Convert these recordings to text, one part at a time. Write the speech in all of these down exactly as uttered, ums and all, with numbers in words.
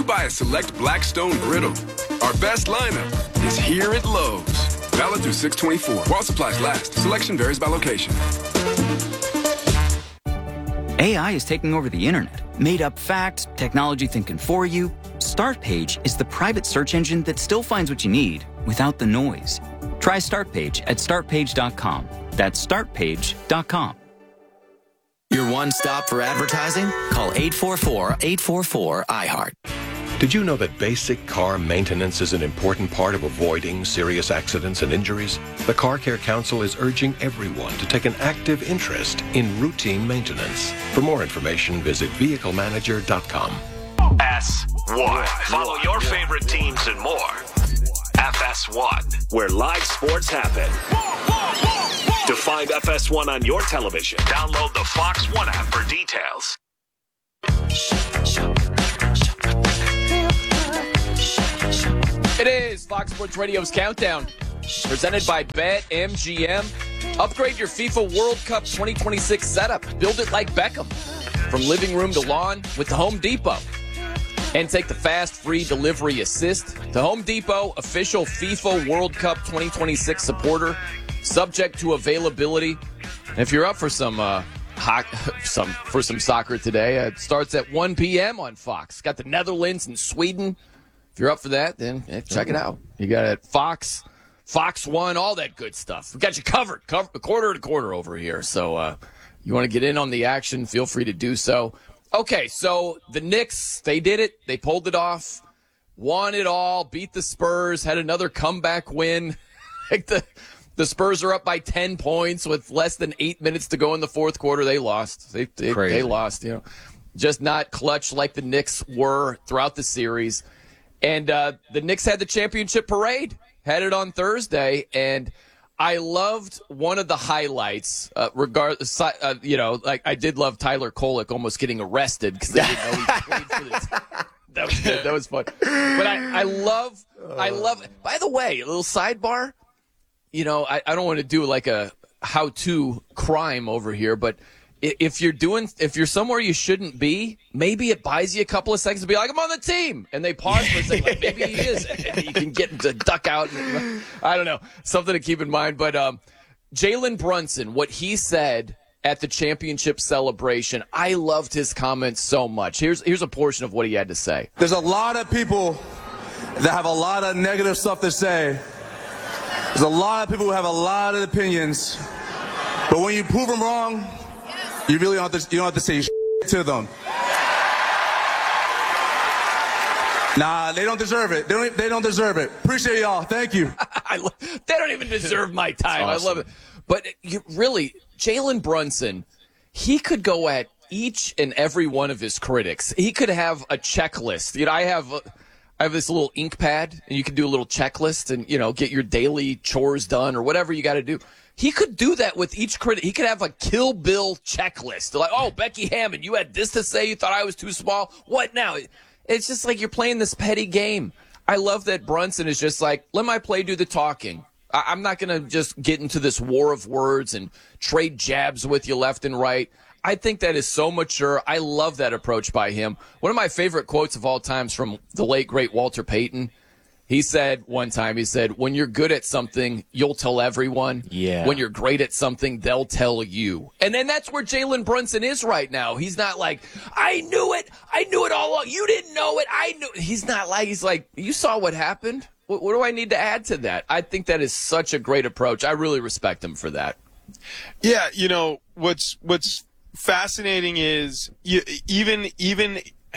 you buy a select Blackstone griddle. Our best lineup is here at Lowe's. Valid through six twenty-four. While supplies last. Selection varies by location. A I is taking over the internet. Made up facts, technology thinking for you. Startpage is the private search engine that still finds what you need without the noise. Try Startpage at start page dot com. That's start page dot com. Your one stop for advertising? Call eight four four, eight four four, I heart. Did you know that basic car maintenance is an important part of avoiding serious accidents and injuries? The Car Care Council is urging everyone to take an active interest in routine maintenance. For more information, visit vehicle manager dot com. S one. Follow your favorite teams and more. F S one, where live sports happen. To find F S one on your television, download the Fox One app for details. It is Fox Sports Radio's Countdown, presented by BetMGM. Upgrade your FIFA World Cup twenty twenty-six setup. Build it like Beckham, from living room to lawn with the Home Depot. And take the fast, free delivery assist. The Home Depot, official FIFA World Cup twenty twenty-six supporter, subject to availability. And if you're up for some uh, hot, some for some soccer today, uh, it starts at one p.m. on Fox. Got the Netherlands and Sweden. If you're up for that, then eh, check it out. You got it, Fox, Fox One, all that good stuff. We got you covered, cover, quarter to quarter over here. So uh, you want to get in on the action, feel free to do so. Okay, so the Knicks, they did it. They pulled it off, won it all, beat the Spurs, had another comeback win. Like the, the Spurs are up by ten points with less than eight minutes to go in the fourth quarter. They lost. They, they, they lost, you know. Just not clutch like the Knicks were throughout the series. And uh, the Knicks had the championship parade, had it on Thursday, and I loved one of the highlights. Uh, regardless, uh, you know, like I did love Tyler Kolek almost getting arrested because they didn't know he played for the team. That was good. That was fun. But I, I love, I love. By the way, a little sidebar. You know, I, I don't want to do like a how-to crime over here, but if you're doing, if you're somewhere you shouldn't be, maybe it buys you a couple of seconds to be like, I'm on the team. And they pause for a second, like, maybe he is. And you can get to duck out. And, I don't know. Something to keep in mind. But um, Jalen Brunson, what he said at the championship celebration, I loved his comments so much. Here's, here's a portion of what he had to say. There's a lot of people that have a lot of negative stuff to say. There's a lot of people who have a lot of opinions. But when you prove them wrong, you really don't have to, you don't have to say shit to them. Nah, they don't deserve it. They don't, they don't deserve it. Appreciate y'all. Thank you. I lo- they don't even deserve my time. Awesome. I love it. But you, really, Jalen Brunson, he could go at each and every one of his critics. He could have a checklist. You know, I have... A, I have this little ink pad, and you can do a little checklist and, you know, get your daily chores done or whatever you got to do. He could do that with each critic. He could have a Kill Bill checklist. Like, oh, Becky Hammond, you had this to say. You thought I was too small. What now? It's just like you're playing this petty game. I love that Brunson is just like, let my play do the talking. I- I'm not going to just get into this war of words and trade jabs with you left and right. I think that is so mature. I love that approach by him. One of my favorite quotes of all times from the late, great Walter Payton. He said one time, he said, when you're good at something, you'll tell everyone. Yeah. When you're great at something, they'll tell you. And then that's where Jalen Brunson is right now. He's not like, I knew it. I knew it all along. You didn't know it. I knew it. He's not like, he's like, you saw what happened. What, what do I need to add to that? I think that is such a great approach. I really respect him for that. Yeah. You know, what's, what's, fascinating is you, even even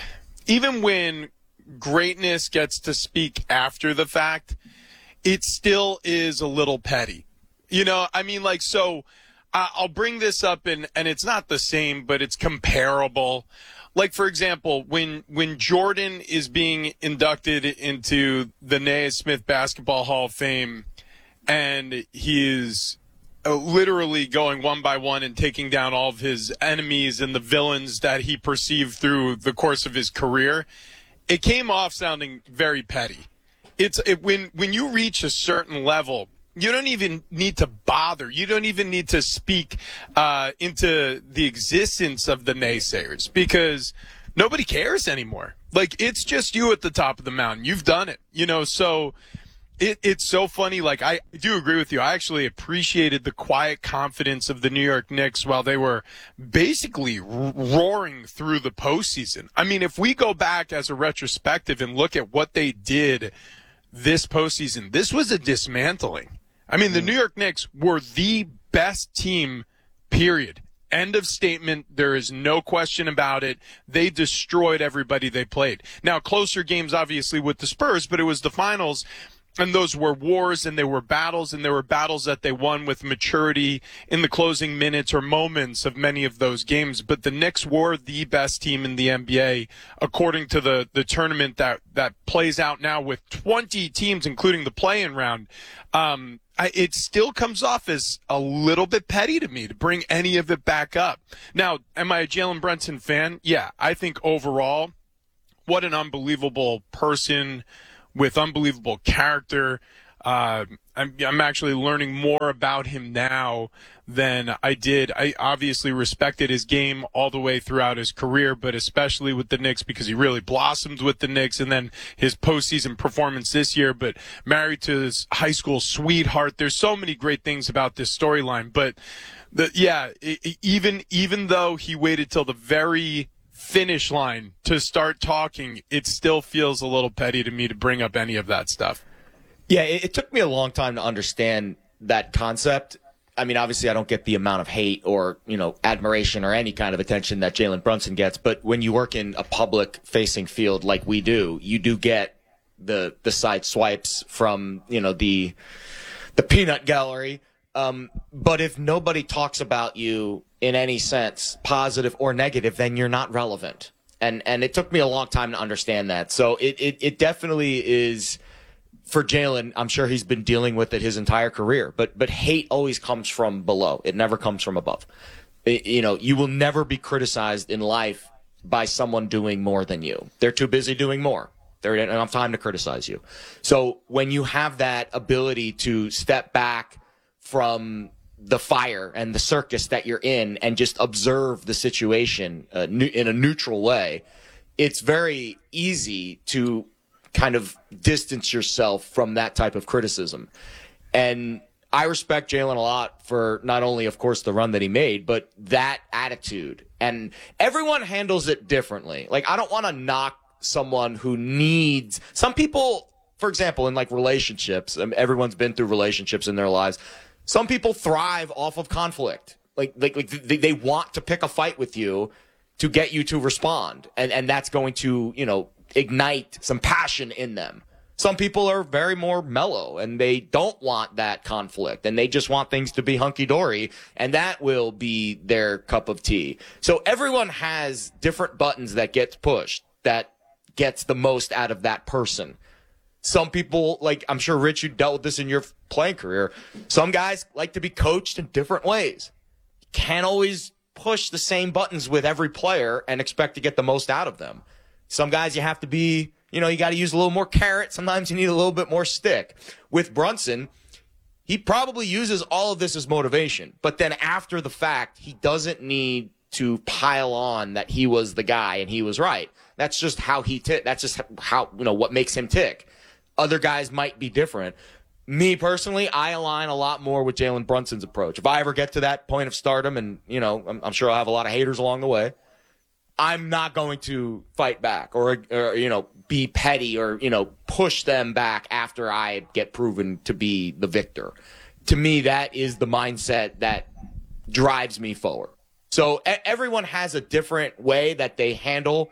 even when greatness gets to speak after the fact, it still is a little petty. You know, I mean, like, so uh, I'll bring this up, and and it's not the same, but it's comparable. Like, for example, when when Jordan is being inducted into the Naismith Basketball Hall of Fame, and he is Uh, literally going one by one and taking down all of his enemies and the villains that he perceived through the course of his career, it came off sounding very petty. It's it, when when you reach a certain level, you don't even need to bother. You don't even need to speak uh, into the existence of the naysayers, because nobody cares anymore. Like, it's just you at the top of the mountain. You've done it, you know, so it, it's so funny. Like, I do agree with you. I actually appreciated the quiet confidence of the New York Knicks while they were basically roaring through the postseason. I mean, if we go back as a retrospective and look at what they did this postseason, this was a dismantling. I mean, the New York Knicks were the best team, period. End of statement. There is no question about it. They destroyed everybody they played. Now, closer games, obviously, with the Spurs, but it was the finals. And those were wars, and they were battles, and there were battles that they won with maturity in the closing minutes or moments of many of those games. But the Knicks were the best team in the N B A, according to the, the tournament that, that plays out now with twenty teams, including the play-in round. Um, I, it still comes off as a little bit petty to me to bring any of it back up. Now, am I a Jalen Brunson fan? Yeah, I think overall, what an unbelievable person with unbelievable character. Uh, I'm, I'm actually learning more about him now than I did. I obviously respected his game all the way throughout his career, but especially with the Knicks because he really blossomed with the Knicks, and then his postseason performance this year, but married to his high school sweetheart. There's so many great things about this storyline, but the, yeah, it, even, even though he waited till the very finish line to start talking, it still feels a little petty to me to bring up any of that stuff. Yeah, it, it took me a long time to understand that concept. I mean, obviously, I don't get the amount of hate or, you know, admiration or any kind of attention that Jalen Brunson gets. But when you work in a public-facing field like we do, you do get the the side swipes from, you know, the the peanut gallery. Um, but if nobody talks about you in any sense, positive or negative, then you're not relevant. And and it took me a long time to understand that. So it it, it definitely is, for Jalen, I'm sure he's been dealing with it his entire career. But but hate always comes from below. It never comes from above. It, you know, you will never be criticized in life by someone doing more than you. They're too busy doing more. They don't have enough time to criticize you. So when you have that ability to step back from the fire and the circus that you're in and just observe the situation uh, in a neutral way, it's very easy to kind of distance yourself from that type of criticism. And I respect Jalen a lot for not only, of course, the run that he made, but that attitude. And everyone handles it differently. Like, I don't want to knock someone who needs – some people, for example, in like relationships, I mean, everyone's been through relationships in their lives. Some people thrive off of conflict. Like, like, like they, they want to pick a fight with you to get you to respond. And, and that's going to, you know, ignite some passion in them. Some people are very more mellow and they don't want that conflict and they just want things to be hunky-dory, and that will be their cup of tea. So everyone has different buttons that gets pushed that gets the most out of that person. Some people, like I'm sure, Rich, you dealt with this in your playing career. Some guys like to be coached in different ways. You can't always push the same buttons with every player and expect to get the most out of them. Some guys you have to be, you know, you got to use a little more carrot. Sometimes you need a little bit more stick. With Brunson, he probably uses all of this as motivation. But then after the fact, he doesn't need to pile on that he was the guy and he was right. That's just how he tick. That's just how, you know, what makes him tick. Other guys might be different. Me personally, I align a lot more with Jalen Brunson's approach. If I ever get to that point of stardom, and you know, I'm, I'm sure I'll have a lot of haters along the way, I'm not going to fight back or, or you know, be petty or, you know, push them back after I get proven to be the victor. To me, that is the mindset that drives me forward. So everyone has a different way that they handle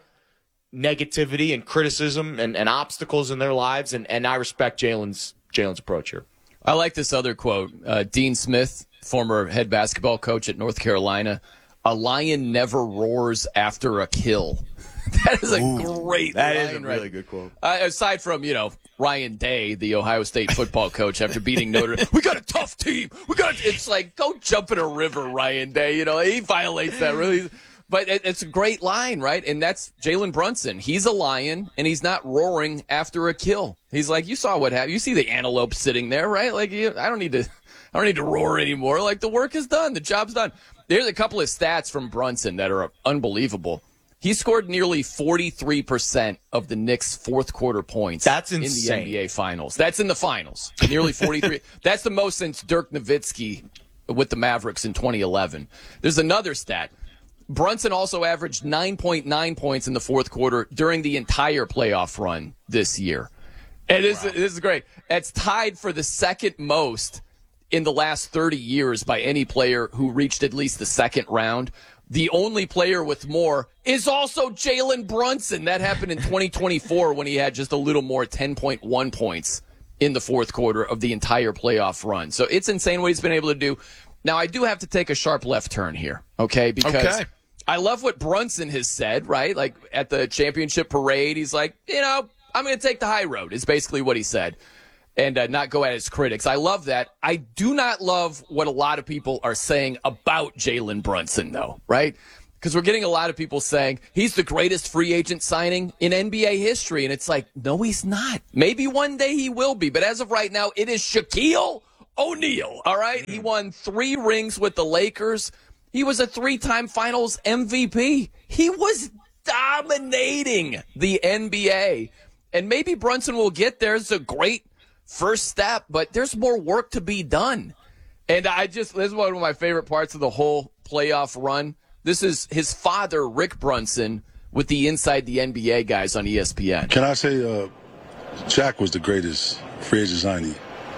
negativity and criticism and, and obstacles in their lives, and, and I respect Jalen's Jalen's approach here. I like this other quote. Uh, Dean Smith, former head basketball coach at North Carolina, "A lion never roars after a kill." That is a Ooh, great that line. That is a right? really good quote. Uh, aside from, you know, Ryan Day, the Ohio State football coach, after beating Notre Dame, we got a tough team. We got. It's like, go jump in a river, Ryan Day. You know, he violates that really. But it's a great line, right? And that's Jalen Brunson. He's a lion, and he's not roaring after a kill. He's like, you saw what happened. You see the antelope sitting there, right? Like, you, I don't need to, I don't need to roar anymore. Like, the work is done. The job's done. There's a couple of stats from Brunson that are unbelievable. He scored nearly forty-three percent of the Knicks' fourth quarter points. That's insane. In the N B A Finals. That's in the finals. Nearly forty-three. That's the most since Dirk Nowitzki with the Mavericks in twenty eleven. There's another stat. Brunson also averaged nine point nine points in the fourth quarter during the entire playoff run this year. And this, wow. this is great. It's tied for the second most in the last thirty years by any player who reached at least the second round. The only player with more is also Jalen Brunson. That happened in twenty twenty-four when he had just a little more, ten point one points in the fourth quarter of the entire playoff run. So it's insane what he's been able to do. Now, I do have to take a sharp left turn here, okay? Because okay. I love what Brunson has said, right? Like at the championship parade, he's like, you know, I'm going to take the high road is basically what he said. And uh, not go at his critics. I love that. I do not love what a lot of people are saying about Jalen Brunson, though, right? Because we're getting a lot of people saying he's the greatest free agent signing in N B A history. And it's like, no, he's not. Maybe one day he will be. But as of right now, it is Shaquille O'Neal, all right? He won three rings with the Lakers. He was a three-time finals M V P. He was dominating the N B A. And maybe Brunson will get there. It's a great first step, but there's more work to be done. And I just, this is one of my favorite parts of the whole playoff run. This is his father, Rick Brunson, with the Inside the N B A guys on E S P N. Can I say uh, Shaq was the greatest free agent signing?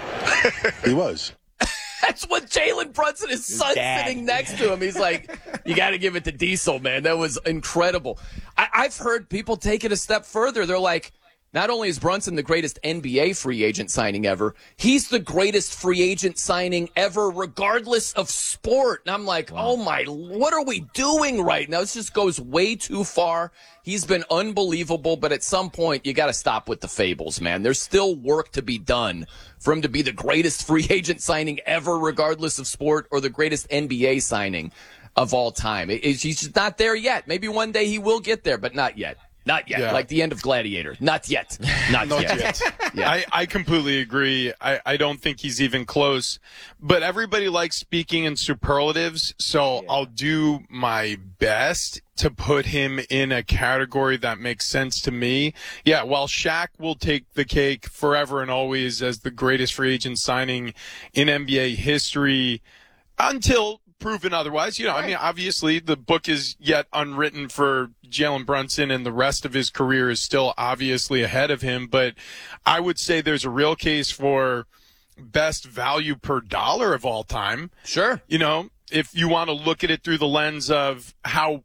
He was. That's what Jalen Brunson, his son, sitting next to him. He's like, you got to give it to Diesel, man. That was incredible. I, I've heard people take it a step further. They're like, not only is Brunson the greatest N B A free agent signing ever, he's the greatest free agent signing ever, regardless of sport. And I'm like, wow. oh my, what are we doing right now? This just goes way too far. He's been unbelievable, but at some point, you got to stop with the fables, man. There's still work to be done for him to be the greatest free agent signing ever, regardless of sport, or the greatest N B A signing of all time. It, it, he's just not there yet. Maybe one day he will get there, but not yet. Not yet. Yeah. Like the end of Gladiator. Not yet. Not, Not yet. yet. yeah. I, I completely agree. I, I don't think he's even close. But everybody likes speaking in superlatives, so yeah. I'll do my best to put him in a category that makes sense to me. Yeah, while Shaq will take the cake forever and always as the greatest free agent signing in N B A history until proven otherwise. You know, right. I mean, obviously the book is yet unwritten for Jalen Brunson and the rest of his career is still obviously ahead of him. But I would say there's a real case for best value per dollar of all time. Sure. You know, if you want to look at it through the lens of how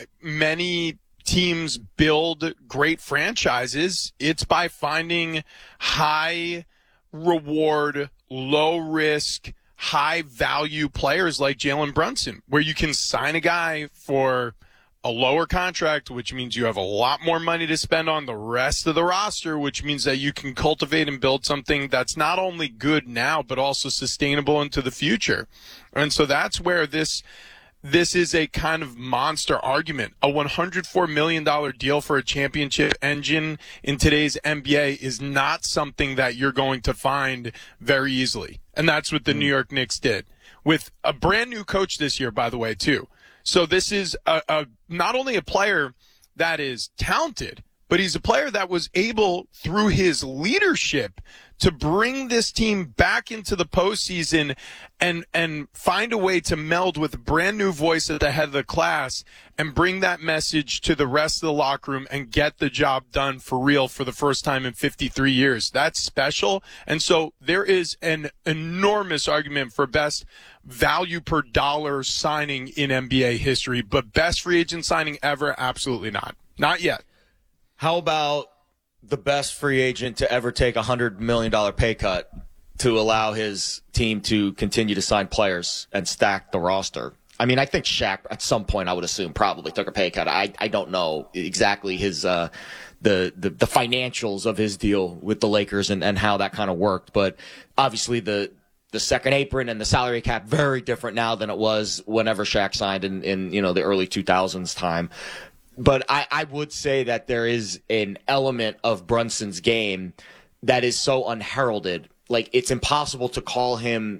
many teams build great franchises, it's by finding high reward, low risk, high value players like Jalen Brunson, where you can sign a guy for a lower contract, which means you have a lot more money to spend on the rest of the roster, which means that you can cultivate and build something that's not only good now, but also sustainable into the future. And so that's where this This is a kind of monster argument. A one hundred four million dollars deal for a championship engine in today's N B A is not something that you're going to find very easily. And that's what the New York Knicks did with a brand new coach this year, by the way, too. So this is a, a not only a player that is talented, but he's a player that was able, through his leadership, to bring this team back into the postseason and and find a way to meld with a brand new voice at the head of the class and bring that message to the rest of the locker room and get the job done for real for the first time in fifty-three years. That's special. And so there is an enormous argument for best value per dollar signing in N B A history, but best free agent signing ever, absolutely not. Not yet. How about the best free agent to ever take a one hundred million dollars pay cut to allow his team to continue to sign players and stack the roster? I mean, I think Shaq, at some point, I would assume, probably took a pay cut. I, I don't know exactly his uh, the, the the financials of his deal with the Lakers and, and how that kind of worked. But obviously the the second apron and the salary cap, very different now than it was whenever Shaq signed in, in you know the early two thousands time. But I, I would say that there is an element of Brunson's game that is so unheralded. Like, it's impossible to call him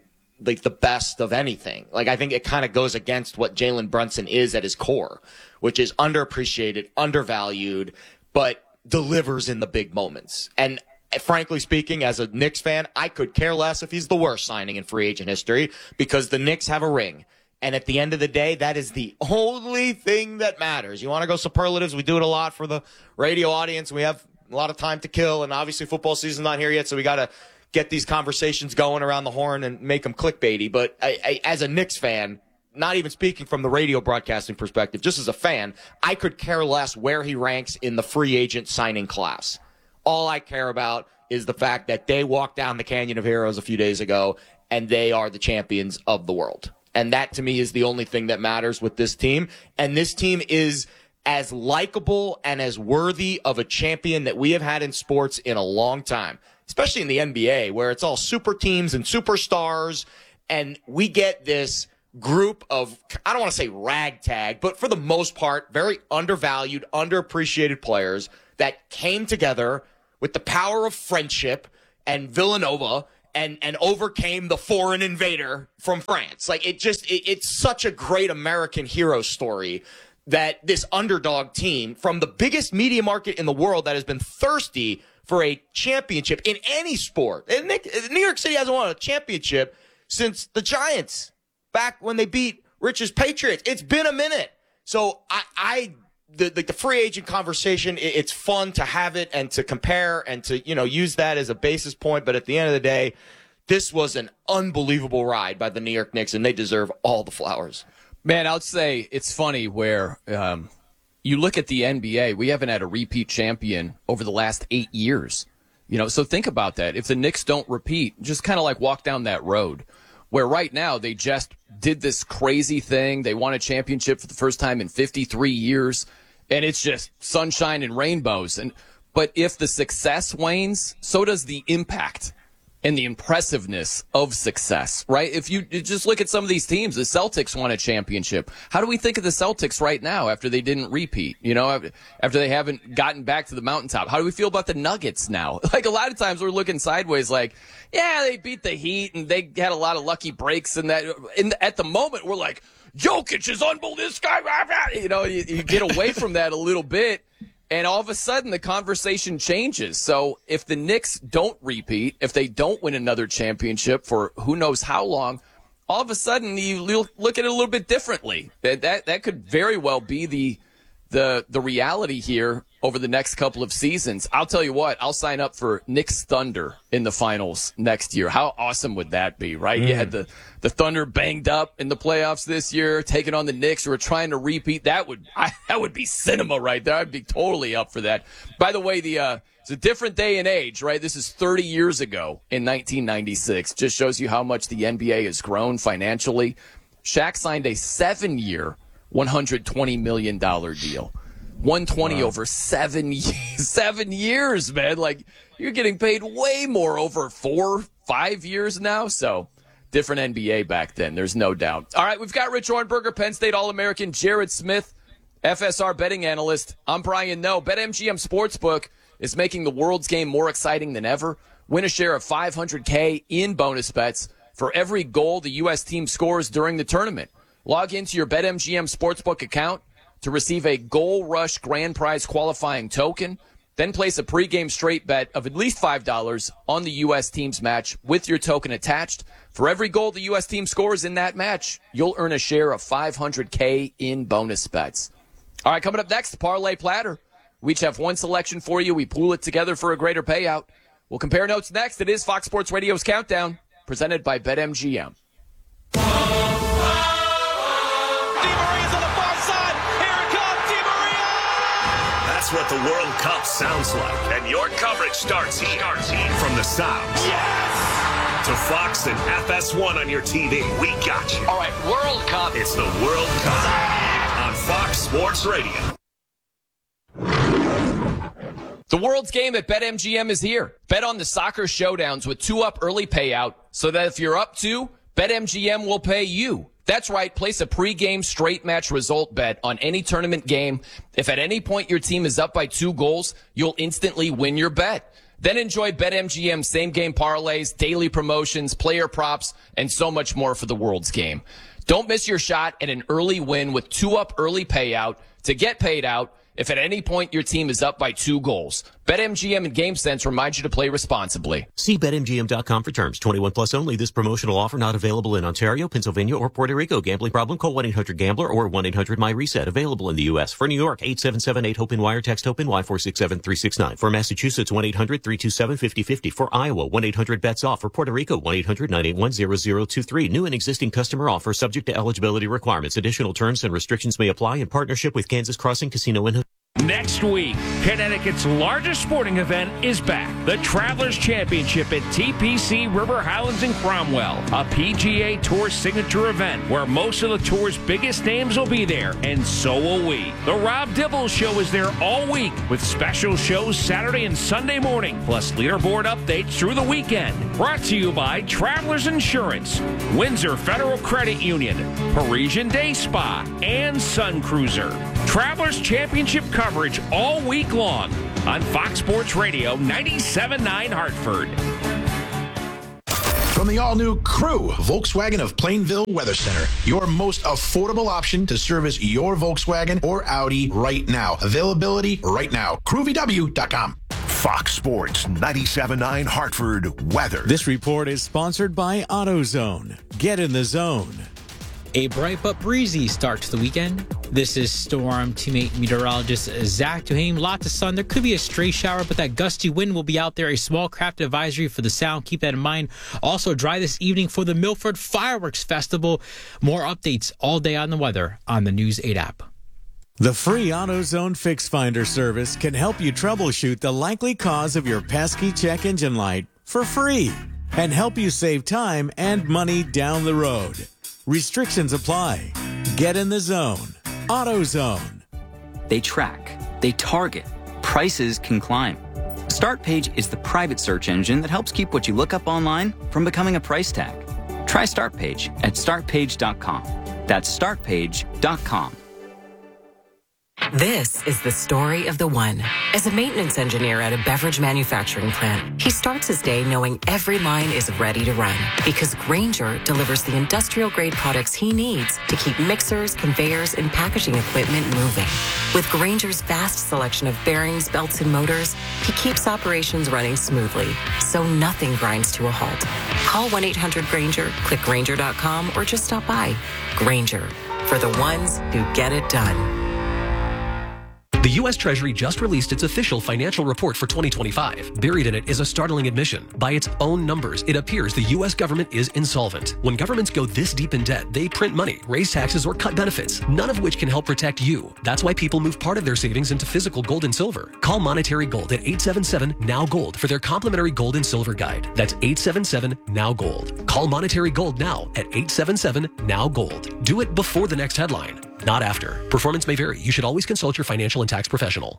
like the best of anything. Like, I think it kind of goes against what Jalen Brunson is at his core, which is underappreciated, undervalued, but delivers in the big moments. And frankly speaking, as a Knicks fan, I could care less if he's the worst signing in free agent history, because the Knicks have a ring. And at the end of the day, that is the only thing that matters. You want to go superlatives? We do it a lot for the radio audience. We have a lot of time to kill, and obviously football season's not here yet, so we got to get these conversations going around the horn and make them clickbaity. But I, I, as a Knicks fan, not even speaking from the radio broadcasting perspective, just as a fan, I could care less where he ranks in the free agent signing class. All I care about is the fact that they walked down the Canyon of Heroes a few days ago, and they are the champions of the world. And that, to me, is the only thing that matters with this team. And this team is as likable and as worthy of a champion that we have had in sports in a long time, especially in the N B A, where it's all super teams and superstars. And we get this group of, I don't want to say ragtag, but for the most part, very undervalued, underappreciated players that came together with the power of friendship and Villanova and and overcame the foreign invader from France. Like, it just, it, it's such a great American hero story that this underdog team from the biggest media market in the world that has been thirsty for a championship in any sport. And Nick, New York City hasn't won a championship since the Giants back when they beat Rich's Patriots. It's been a minute. So I, I the, the, the free agent conversation, it, it's fun to have it and to compare and to, you know, use that as a basis point. But at the end of the day, this was an unbelievable ride by the New York Knicks, and they deserve all the flowers. Man, I'd say it's funny where um, you look at the N B A. We haven't had a repeat champion over the last eight years. You know, so think about that. If the Knicks don't repeat, just kind of like walk down that road where right now they just did this crazy thing. They won a championship for the first time in fifty-three years, and it's just sunshine and rainbows. And but if the success wanes, so does the impact and the impressiveness of success, right? If you just look at some of these teams, the Celtics won a championship. How do we think of the Celtics right now after they didn't repeat, you know, after they haven't gotten back to the mountaintop? How do we feel about the Nuggets now? Like, a lot of times we're looking sideways like, yeah, they beat the Heat and they had a lot of lucky breaks and that. And at the moment, we're like, Jokic is unbelievable, this guy, you know, you, you get away from that a little bit. And all of a sudden, the conversation changes. So if the Knicks don't repeat, if they don't win another championship for who knows how long, all of a sudden you look at it a little bit differently. That that, that could very well be the the the reality here over the next couple of seasons. I'll tell you what, I'll sign up for Knicks Thunder in the finals next year. How awesome would that be, right? Mm. You had the, the Thunder banged up in the playoffs this year, taking on the Knicks who are trying to repeat. That would I, that would be cinema right there. I'd be totally up for that. By the way, the uh, it's a different day and age, right? This is thirty years ago in nineteen ninety-six. Just shows you how much the N B A has grown financially. Shaq signed a seven-year, one hundred twenty million dollars deal. one hundred twenty wow. over seven years, seven years, man. Like, you're getting paid way more over four, five years now. So, different N B A back then. There's no doubt. All right, we've got Rich Hornberger, Penn State All-American, Jared Smith, F S R betting analyst. I'm Brian Noe. BetMGM Sportsbook is making the world's game more exciting than ever. Win a share of five hundred K in bonus bets for every goal the U S team scores during the tournament. Log into your BetMGM Sportsbook account to receive a Goal Rush Grand Prize qualifying token. Then place a pregame straight bet of at least five dollars on the U S team's match with your token attached. For every goal the U S team scores in that match, you'll earn a share of five hundred K in bonus bets. All right, coming up next, Parlay Platter. We each have one selection for you. We pool it together for a greater payout. We'll compare notes next. It is Fox Sports Radio's Countdown, presented by BetMGM. That's what the World Cup sounds like. And your coverage starts here. Starts here. From the sounds. Yes! To Fox and F S one on your T V. We got you. All right, World Cup. It's the World Cup on Fox Sports Radio. The world's game at BetMGM is here. Bet on the soccer showdowns with two-up early payout so that if you're up two, BetMGM will pay you. That's right. Place a pregame straight match result bet on any tournament game. If at any point your team is up by two goals, you'll instantly win your bet. Then enjoy BetMGM same-game parlays, daily promotions, player props, and so much more for the World's game. Don't miss your shot at an early win with two-up early payout to get paid out if at any point your team is up by two goals. BetMGM and GameSense remind you to play responsibly. See Bet M G M dot com for terms. twenty-one plus only. This promotional offer not available in Ontario, Pennsylvania, or Puerto Rico. Gambling problem? Call one eight hundred gambler or one eight hundred my reset. Available in the U S. For New York, eight seven seven eight HOPE wire. Text HOPE Y four six seven three six nine. For Massachusetts, one eight hundred three two seven five zero five zero. For Iowa, one eight hundred bets off. For Puerto Rico, one eight hundred nine eight one zero zero two three. New and existing customer offer subject to eligibility requirements. Additional terms and restrictions may apply in partnership with Kansas Crossing Casino and Next week, Connecticut's largest sporting event is back. The Travelers Championship at T P C River Highlands in Cromwell, a P G A Tour signature event where most of the tour's biggest names will be there, and so will we. The Rob Dibble Show is there all week with special shows Saturday and Sunday morning, plus leaderboard updates through the weekend. Brought to you by Travelers Insurance, Windsor Federal Credit Union, Parisian Day Spa, and Sun Cruiser. Travelers Championship coverage all week long on Fox Sports Radio ninety-seven point nine Hartford. From the all-new Crew, Volkswagen of Plainville Weather Center, your most affordable option to service your Volkswagen or Audi right now. Availability right now. crew v w dot com. Fox Sports ninety-seven point nine Hartford weather. This report is sponsored by AutoZone. Get in the zone. A bright but breezy start to the weekend. This is Storm teammate meteorologist Zach Duhame. Lots of sun. There could be a stray shower, but that gusty wind will be out there. A small craft advisory for the Sound. Keep that in mind. Also dry this evening for the Milford Fireworks Festival. More updates all day on the weather on the News eight app. The free AutoZone Fix Finder service can help you troubleshoot the likely cause of your pesky check engine light for free and help you save time and money down the road. Restrictions apply. Get in the zone. AutoZone. They track. They target. Prices can climb. StartPage is the private search engine that helps keep what you look up online from becoming a price tag. Try StartPage at start page dot com. That's start page dot com. This is the story of the one. As a maintenance engineer at a beverage manufacturing plant, he starts his day knowing every line is ready to run because Grainger delivers the industrial-grade products he needs to keep mixers, conveyors, and packaging equipment moving. With Grainger's vast selection of bearings, belts, and motors, he keeps operations running smoothly, so nothing grinds to a halt. Call one eight hundred Grainger, click Grainger dot com, or just stop by. Grainger, for the ones who get it done. The U S Treasury just released its official financial report for twenty twenty-five. Buried in it is a startling admission. By its own numbers, it appears the U S government is insolvent. When governments go this deep in debt, they print money, raise taxes, or cut benefits, none of which can help protect you. That's why people move part of their savings into physical gold and silver. Call Monetary Gold at eight seven seven now gold for their complimentary gold and silver guide. That's eight seven seven now gold. Call Monetary Gold now at eight seven seven now gold. Do it before the next headline, not after. Performance may vary. You should always consult your financial and tax professional.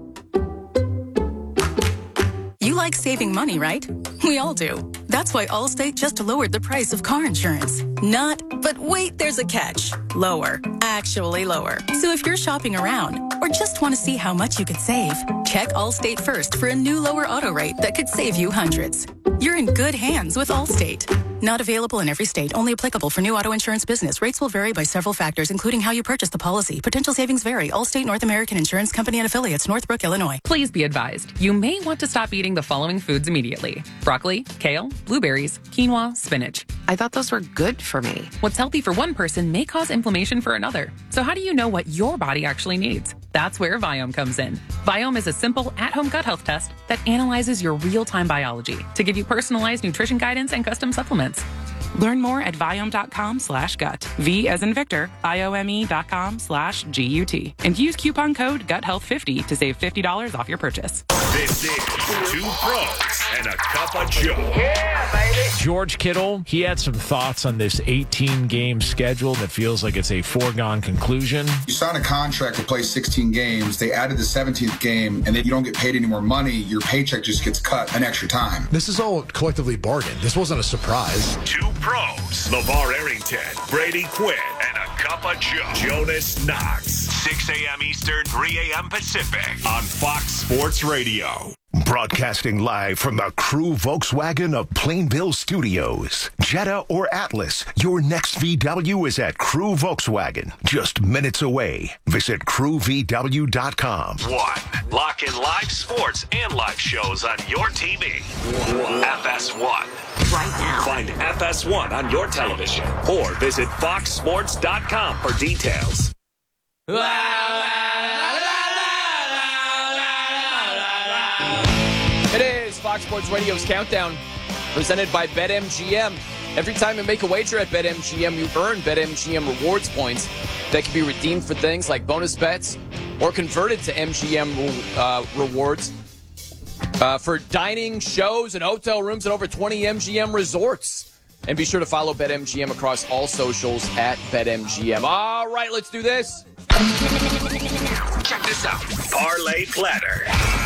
You like saving money, right? We all do. That's why Allstate just lowered the price of car insurance. Not, but wait, there's a catch. Lower. Actually lower. So if you're shopping around or just want to see how much you could save, check Allstate first for a new lower auto rate that could save you hundreds. You're in good hands with Allstate. Not available in every state. Only applicable for new auto insurance business. Rates will vary by several factors, including how you purchase the policy. Potential savings vary. Allstate North American Insurance Company and Affiliates, Northbrook, Illinois. Please be advised. You may want to stop eating the following foods immediately. Broccoli, kale, blueberries, quinoa, spinach. I thought those were good for me. What's healthy for one person may cause inflammation for another. So how do you know what your body actually needs? That's where Viome comes in. Viome is a simple at-home gut health test that analyzes your real-time biology to give you personalized nutrition guidance and custom supplements. Learn more at Viome.com slash gut. V as in Victor, I-O-M-E dot com slash G-U-T. And use coupon code gut health fifty to save fifty dollars off your purchase. This is Two Pros and a Cup of Joe. Yeah, baby. George Kittle, he had some thoughts on this eighteen-game schedule that feels like it's a foregone conclusion. You sign a contract to play sixteen games. They added the seventeenth game, and then you don't get paid any more money. Your paycheck just gets cut an extra time. This is all collectively bargained. This wasn't a surprise. Two Pros, LeVar Arrington, Brady Quinn, and a Cup of Joe. Jonas Knox, six a.m. Eastern, three a.m. Pacific on Fox Sports Radio. Broadcasting live from the Crew Volkswagen of Plainville Studios. Jetta or Atlas, your next V W is at Crew Volkswagen. Just minutes away. Visit crew v w dot com. One. Lock in live sports and live shows on your T V. F S one. Right now. Find F S one on your television or visit fox sports dot com for details. It is Fox Sports Radio's Countdown, presented by BetMGM. Every time you make a wager at BetMGM, you earn BetMGM rewards points that can be redeemed for things like bonus bets or converted to M G M uh, rewards uh, for dining, shows, and hotel rooms at over twenty M G M resorts. And be sure to follow BetMGM across all socials at BetMGM. All right, let's do this. Check this out. Parlay Platter.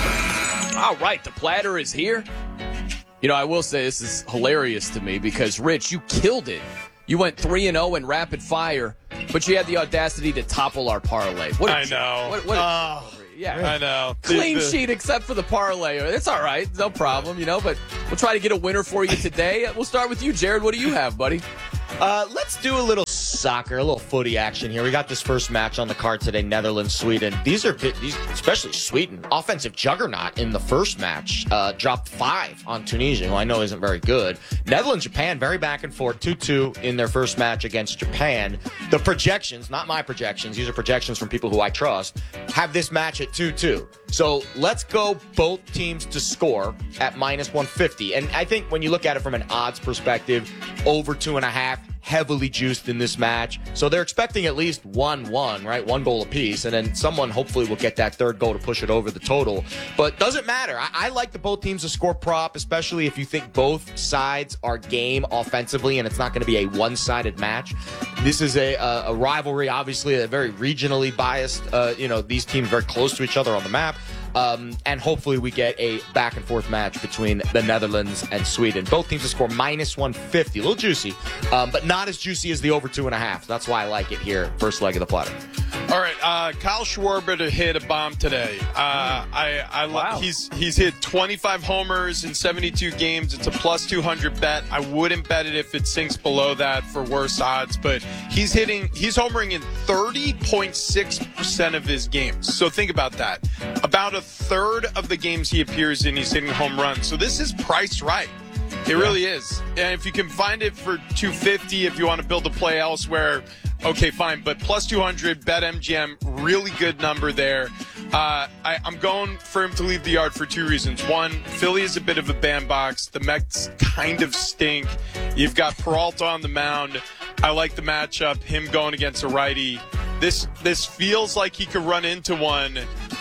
All right, the platter is here. You know, I will say this is hilarious to me because, Rich, you killed it. You went three and oh in rapid fire, but you had the audacity to topple our parlay. What a, I know. What, what a, uh, yeah, I know. Clean the, the, sheet except for the parlay. It's all right. No problem, you know, but we'll try to get a winner for you today. We'll start with you, Jared. What do you have, buddy? Uh, let's do a little soccer, a little footy action here. We got this first match on the card today, Netherlands, Sweden. These are, these, especially Sweden, offensive juggernaut in the first match. Uh, dropped five on Tunisia, who I know isn't very good. Netherlands, Japan, very back and forth, two two in their first match against Japan. The projections, not my projections, these are projections from people who I trust, have this match at two two. So let's go both teams to score at minus one fifty. And I think when you look at it from an odds perspective, over two and a half, heavily juiced in this match. So they're expecting at least one one, right? One goal apiece. And then someone hopefully will get that third goal to push it over the total. But doesn't matter. I, I like the both teams to score prop, especially if you think both sides are game offensively and it's not going to be a one-sided match. This is a, a, a rivalry, obviously, a very regionally biased, uh, you know, these teams very close to each other on the map. Um, and hopefully we get a back-and-forth match between the Netherlands and Sweden. Both teams to score minus one fifty. A little juicy, um, but not as juicy as the over two and a half. That's why I like it here, first leg of the platter. All right, uh, Kyle Schwarber to hit a bomb today. Uh, I, I wow. lo- he's he's hit twenty-five homers in seventy-two games. It's a plus two hundred bet. I wouldn't bet it if it sinks below that for worse odds, but he's hitting, he's homering in thirty point six percent of his games. So think about that. About a third of the games he appears in, he's hitting home runs. So this is priced right. It yeah. really is. And if you can find it for two fifty, if you want to build a play elsewhere, okay, fine. But plus two hundred, BetMGM, really good number there. Uh, I, I'm going for him to leave the yard for two reasons. One, Philly is a bit of a bandbox. The Mets kind of stink. You've got Peralta on the mound. I like the matchup, him going against a righty. This, this feels like he could run into one.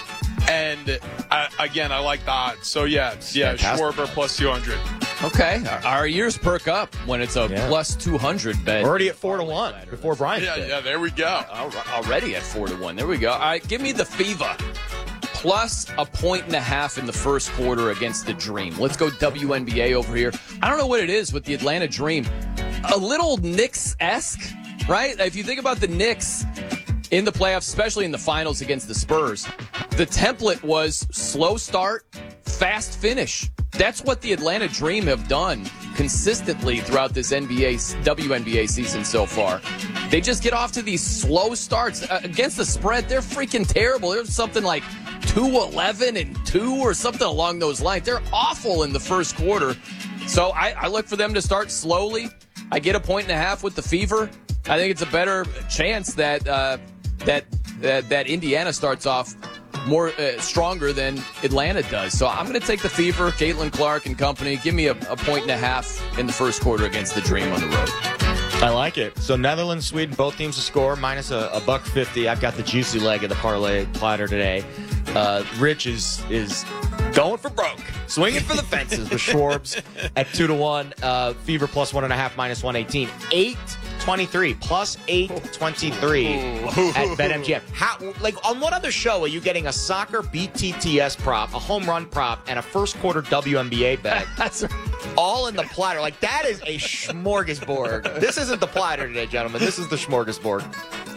And, uh, again, I like the odds. So, yeah, yeah, Schwarber plus two hundred. Okay. Our ears perk up when it's a yeah. plus two hundred bet. Already at four to one before Brian. Yeah, yeah, there we go. Already at four to one. There we go. All right, give me the Fever. Plus a point and a half in the first quarter against the Dream. Let's go W N B A over here. I don't know what it is with the Atlanta Dream. A little Knicks-esque, right? If you think about the Knicks in the playoffs, especially in the finals against the Spurs, the template was slow start, fast finish. That's what the Atlanta Dream have done consistently throughout this N B A, W N B A season so far. They just get off to these slow starts. Uh, against the spread, they're freaking terrible. There's something like two eleven and two or something along those lines. They're awful in the first quarter. So I, I look for them to start slowly. I get a point and a half with the Fever. I think it's a better chance that uh, that uh, that Indiana starts off more uh, stronger than Atlanta does. So I'm going to take the Fever, Caitlin Clark and company. Give me a, a point and a half in the first quarter against the Dream on the road. I like it. So Netherlands, Sweden, both teams to score, minus a, a buck fifty. I've got the juicy leg of the parlay platter today. Uh, Rich is is going for broke, swinging for the fences with Schwarbs at two to one. Uh, Fever plus one and a half, minus one eighteen. Eight twenty-three plus eight twenty-three at BetMGM. How, like, on what other show are you getting a soccer B T T S prop, a home run prop, and a first quarter W N B A bet? That's right. All in the platter. Like, that is a smorgasbord. This isn't the platter today, gentlemen. This is the smorgasbord.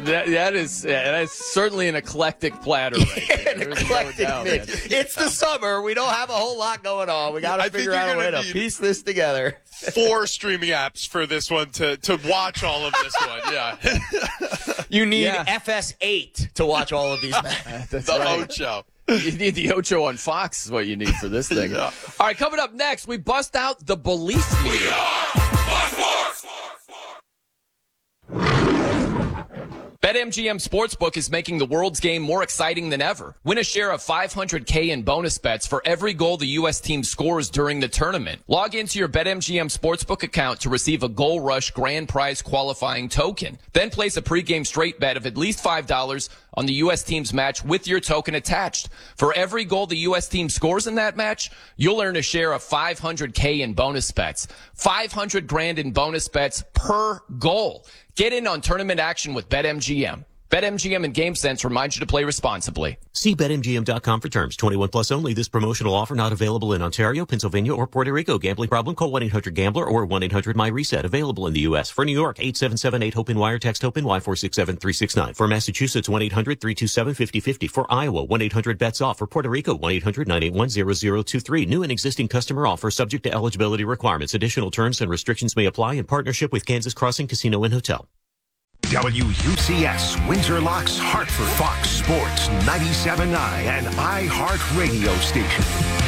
That, that is yeah, that's certainly an eclectic platter right there. An eclectic no mix. It's the summer. We don't have a whole lot going on. We got to figure out a way to piece this together. Four streaming apps for this one to, to watch all of this one. Yeah. You need Yeah. F S eight to watch all of these matches. That's the right. Ocho. You need the Ocho on Fox is what you need for this thing. Yeah. All right, coming up next, we bust out the belief meter. BetMGM Sportsbook is making the world's game more exciting than ever. Win a share of five hundred K in bonus bets for every goal the U S team scores during the tournament. Log into your BetMGM Sportsbook account to receive a Goal Rush grand prize qualifying token. Then place a pregame straight bet of at least five dollars on the U S team's match with your token attached. For every goal the U S team scores in that match, you'll earn a share of five hundred K in bonus bets. five hundred grand in bonus bets per goal. Get in on tournament action with BetMGM. BetMGM and GameSense remind you to play responsibly. See Bet M G M dot com for terms. twenty-one plus only. This promotional offer not available in Ontario, Pennsylvania, or Puerto Rico. Gambling problem? Call one eight hundred gambler or one eight hundred my reset. Available in the U S. For New York, eight seven seven eight HOPE wire. Text HOPE Y four six seven three six nine. For Massachusetts, one eight hundred three two seven five zero five zero. For Iowa, one eight hundred bets off. For Puerto Rico, one eight hundred nine eight one zero zero two three. New and existing customer offer subject to eligibility requirements. Additional terms and restrictions may apply in partnership with Kansas Crossing Casino and Hotel. W U C S, Windsor Locks, Hartford, Fox Sports, ninety-seven point nine, and iHeart Radio Station.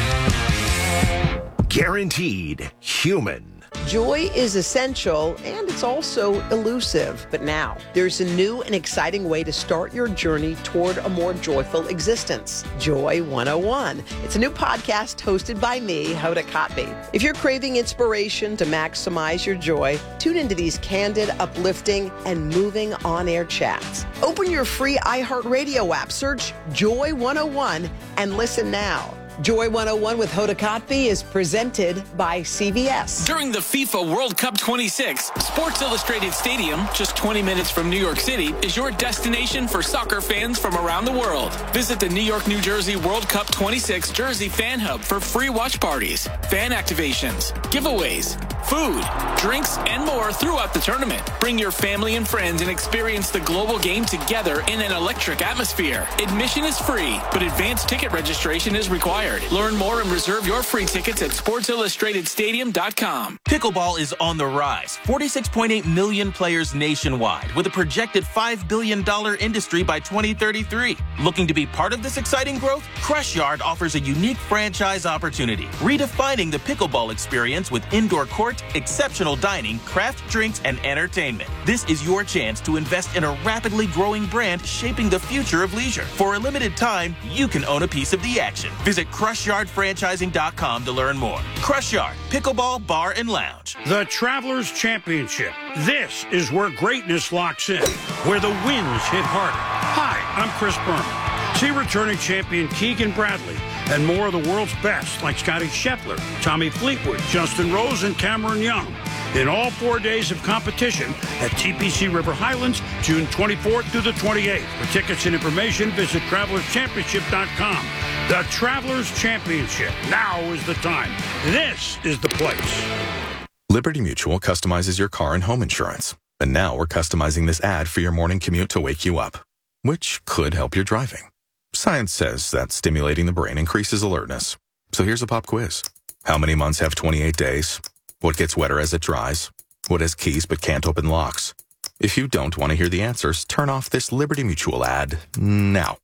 Guaranteed human. Joy is essential, and it's also elusive. But now, there's a new and exciting way to start your journey toward a more joyful existence. Joy one oh one. It's a new podcast hosted by me, Hoda Kotb. If you're craving inspiration to maximize your joy, tune into these candid, uplifting, and moving on-air chats. Open your free iHeartRadio app, search Joy one oh one, and listen now. Joy one oh one with Hoda Kotb is presented by C V S. During the FIFA World Cup twenty-six, Sports Illustrated Stadium, just twenty minutes from New York City, is your destination for soccer fans from around the world. Visit the New York, New Jersey World Cup twenty-six Jersey Fan Hub for free watch parties, fan activations, giveaways, food, drinks, and more throughout the tournament. Bring your family and friends and experience the global game together in an electric atmosphere. Admission is free, but advanced ticket registration is required. Learn more and reserve your free tickets at sports illustrated stadium dot com. Pickleball is on the rise. forty-six point eight million players nationwide, with a projected five billion dollars industry by twenty thirty-three. Looking to be part of this exciting growth? Crush Yard offers a unique franchise opportunity, redefining the pickleball experience with indoor court, exceptional dining, craft drinks, and entertainment. This is your chance to invest in a rapidly growing brand shaping the future of leisure. For a limited time, you can own a piece of the action. Visit crush yard franchising dot com to learn more. Crush Yard, Pickleball Bar and Lounge. The Travelers Championship. This is where greatness locks in, where the wins hit harder. Hi, I'm Chris Berman. See returning champion Keegan Bradley and more of the world's best like Scotty Scheffler, Tommy Fleetwood, Justin Rose, and Cameron Young in all four days of competition at T P C River Highlands, June twenty-fourth through the twenty-eighth. For tickets and information, visit travelers championship dot com. The Travelers Championship. Now is the time. This is the place. Liberty Mutual customizes your car and home insurance. And now we're customizing this ad for your morning commute to wake you up, which could help your driving. Science says that stimulating the brain increases alertness. So here's a pop quiz. How many months have twenty-eight days? What gets wetter as it dries? What has keys but can't open locks? If you don't want to hear the answers, turn off this Liberty Mutual ad now.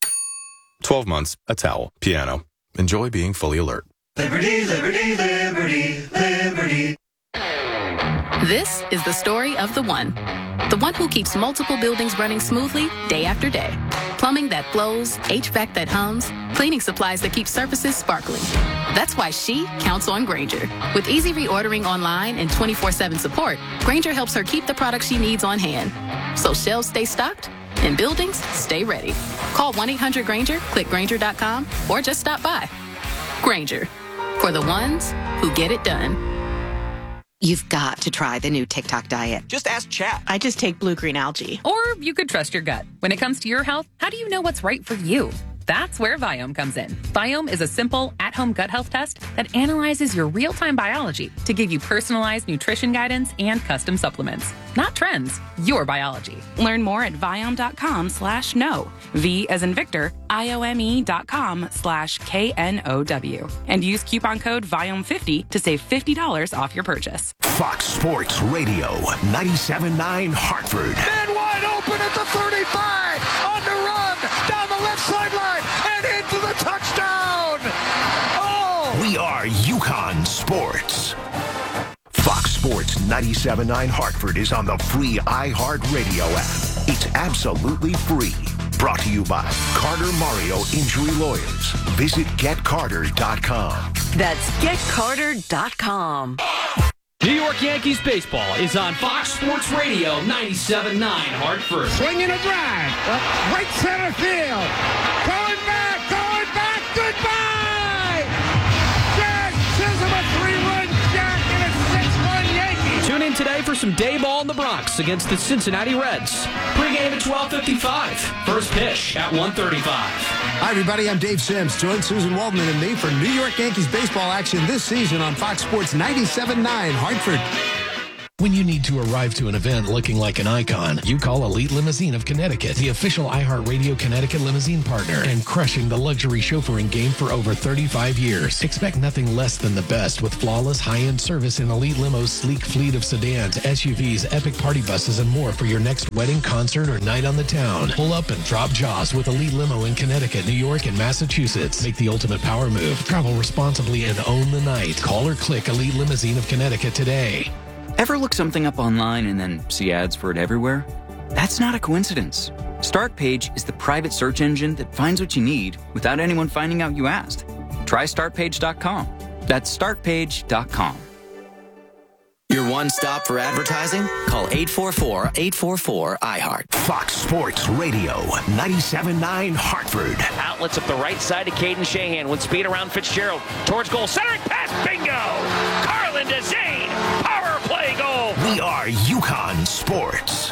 twelve months, a towel, piano. Enjoy being fully alert. Liberty, liberty, liberty, liberty. This is the story of the one. The one who keeps multiple buildings running smoothly day after day. Plumbing that flows, H V A C that hums, cleaning supplies that keep surfaces sparkling. That's why she counts on Grainger. With easy reordering online and twenty-four seven support, Grainger helps her keep the products she needs on hand. So shelves stay stocked and buildings stay ready. Call one eight hundred Grainger, click Grainger dot com, or just stop by. Grainger, for the ones who get it done. You've got to try the new TikTok diet. Just ask Chat. I just take blue-green algae. Or you could trust your gut. When it comes to your health, how do you know what's right for you? That's where Viome comes in. Viome is a simple, at-home gut health test that analyzes your real-time biology to give you personalized nutrition guidance and custom supplements. Not trends, your biology. Learn more at Viome.com slash no. V as in Victor, I-O-M-E dot com slash K N O W. And use coupon code Viome fifty to save fifty dollars off your purchase. Fox Sports Radio, ninety-seven point nine Hartford. Man wide open at the thirty-five. On the run. Down the left sideline. And into the touchdown. Oh! We are UConn Sports. Fox Sports ninety-seven point nine Hartford is on the free iHeartRadio app. It's absolutely free. Brought to you by Carter Mario Injury Lawyers. Visit get carter dot com. That's get carter dot com. New York Yankees baseball is on Fox Sports Radio ninety-seven point nine Hartford. Swinging a drive. Right center field. Going back. Going back. Goodbye. Jack Chisholm, a three-run jack and a six-run Yankees. Tune in today for some day ball in the Bronx against the Cincinnati Reds. Pre-game at twelve fifty-five. First pitch at one thirty-five. Hi, everybody. I'm Dave Sims. Join Susan Waldman and me for New York Yankees baseball action this season on Fox Sports ninety-seven point nine Hartford. When you need to arrive to an event looking like an icon, you call Elite Limousine of Connecticut, the official iHeartRadio Connecticut limousine partner, and crushing the luxury chauffeuring game for over thirty-five years. Expect nothing less than the best with flawless high-end service in Elite Limo's sleek fleet of sedans, S U Vs, epic party buses, and more for your next wedding, concert, or night on the town. Pull up and drop jaws with Elite Limo in Connecticut, New York, and Massachusetts. Make the ultimate power move. Travel responsibly and own the night. Call or click Elite Limousine of Connecticut today. Ever look something up online and then see ads for it everywhere? That's not a coincidence. StartPage is the private search engine that finds what you need without anyone finding out you asked. Try start page dot com. That's start page dot com. Your one stop for advertising? Call eight four four, eight four four, I heart. Fox Sports Radio, ninety-seven point nine Hartford. Outlets up the right side to Caden Shahan with speed around Fitzgerald. Towards goal, centering pass, bingo! Carlin to Zane, power play goal! We are UConn Sports.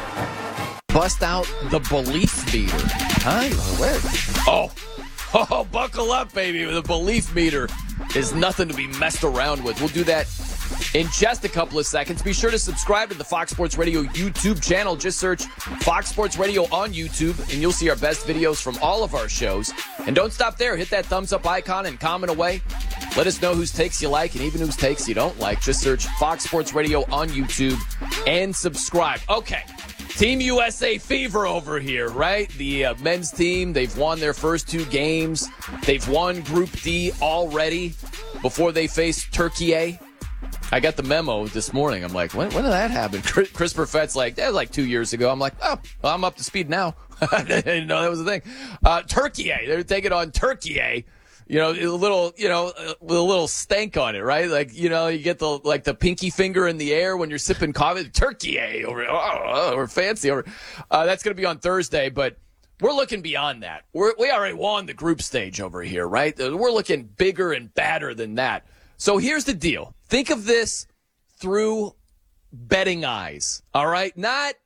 Bust out the belief meter. Huh? Where? Oh. Oh, buckle up, baby. The belief meter is nothing to be messed around with. We'll do that in just a couple of seconds. Be sure to subscribe to the Fox Sports Radio YouTube channel. Just search Fox Sports Radio on YouTube, and you'll see our best videos from all of our shows. And don't stop there. Hit that thumbs up icon and comment away. Let us know whose takes you like and even whose takes you don't like. Just search Fox Sports Radio on YouTube and subscribe. Okay. Team U S A fever over here, right? The uh, men's team, they've won their first two games. They've won Group D already before they face Turkey A. I got the memo this morning. I'm like, when, when did that happen? Chris Perfett's like, that was like two years ago. I'm like, oh, well, I'm up to speed now. I didn't know that was a thing. Uh, Turkey A. They're taking on Turkey A. You know, a little, you know, with a little stank on it, right? Like, you know, you get the, like the pinky finger in the air when you're sipping coffee. Turkey A over, oh, oh, we're fancy over. Uh, that's going to be on Thursday, but we're looking beyond that. We're, we already won the group stage over here, right? We're looking bigger and badder than that. So here's the deal. Think of this through betting eyes, all right? Not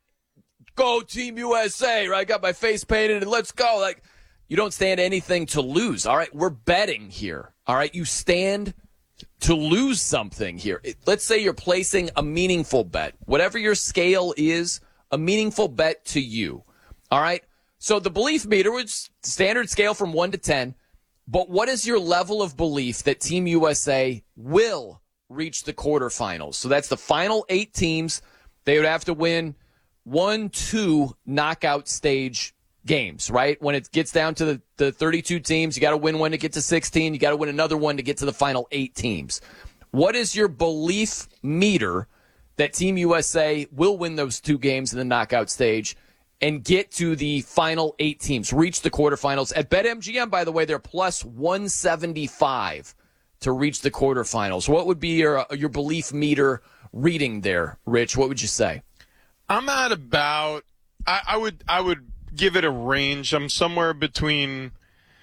go Team U S A, right? I got my face painted and let's go. Like, you don't stand anything to lose, all right? We're betting here, all right? You stand to lose something here. Let's say you're placing a meaningful bet. Whatever your scale is, a meaningful bet to you, all right? So the belief meter was standard scale from one to ten. But what is your level of belief that Team U S A will reach the quarterfinals? So that's the final eight teams. They would have to win one, two knockout stage games, right? When it gets down to the, the thirty-two teams, you got to win one to get to sixteen. You got to win another one to get to the final eight teams. What is your belief meter that Team U S A will win those two games in the knockout stage and get to the final eight teams, reach the quarterfinals? At BetMGM, by the way, they're plus one seventy-five to reach the quarterfinals. What would be your your belief meter reading there, Rich? What would you say? I'm at about, I, I would I would give it a range. I'm somewhere between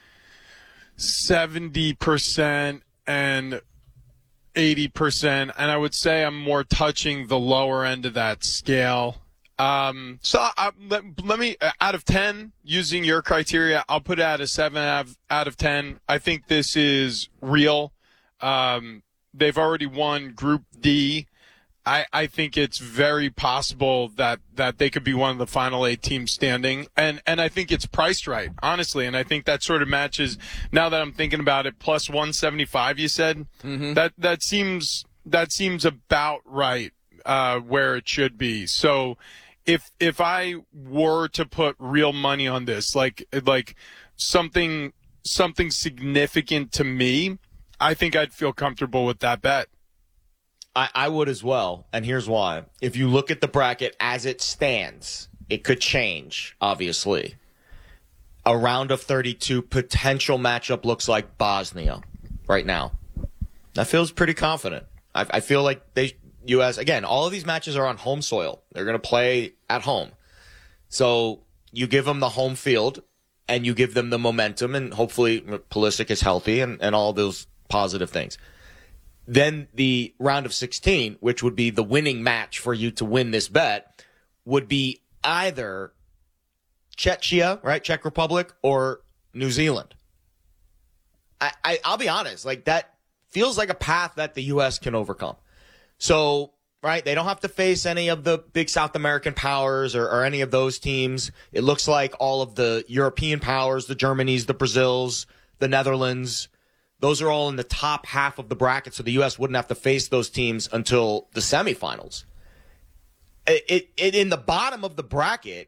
seventy percent and eighty percent, and I would say I'm more touching the lower end of that scale. Um, so I, let, let me, out of ten, using your criteria, I'll put it at a seven out of, out of ten. I think this is real. Um, they've already won Group D. I, I think it's very possible that, that they could be one of the final eight teams standing. And, and I think it's priced right, honestly. And I think that sort of matches, now that I'm thinking about it, plus one seventy-five, you said? Mm-hmm. That, that seems, that seems about right, uh, where it should be. So, If if I were to put real money on this, like like something something significant to me, I think I'd feel comfortable with that bet. I, I would as well, and here's why. If you look at the bracket as it stands, it could change, obviously. A round of thirty-two potential matchup looks like Bosnia right now. That feels pretty confident. I, I feel like they... U S again, all of these matches are on home soil. They're going to play at home. So you give them the home field and you give them the momentum, and hopefully Pulisic is healthy and, and all those positive things. Then the round of sixteen, which would be the winning match for you to win this bet, would be either Czechia, right, Czech Republic, or New Zealand. I, I, I'll be honest, like that feels like a path that the U S can overcome. So, right, they don't have to face any of the big South American powers or, or any of those teams. It looks like all of the European powers, the Germanys, the Brazils, the Netherlands, those are all in the top half of the bracket, so the U S wouldn't have to face those teams until the semifinals. It, it, it in the bottom of the bracket,